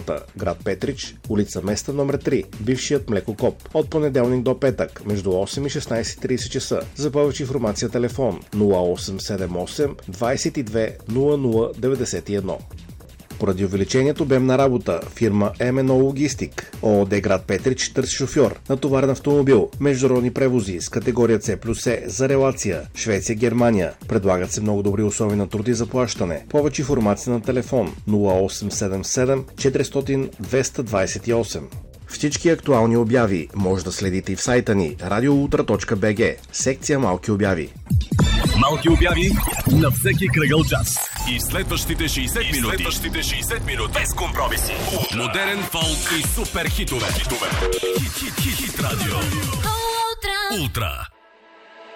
работа град Петрич, улица Места номер 3, бившият млекокоп. От понеделник до петък между 8 и 16:30 часа. За повече информация телефон 0878 22 0091. Поради увеличението обем на работа, фирма МНО Логистик ООД град Петрич търси шофьор на товарен автомобил, международни превози с категория C+E за релация Швеция-Германия. Предлагат се много добри условия на труд и заплащане. Повече информация на телефон 0877 400 228. Всички актуални обяви може да следите и в сайта ни radioultra.bg, секция Малки обяви. Малки обяви на всеки кръгъл час. И следващите 60 минути без компромиси. Модерен фолк и супер хитове. Хит радио. Ултра.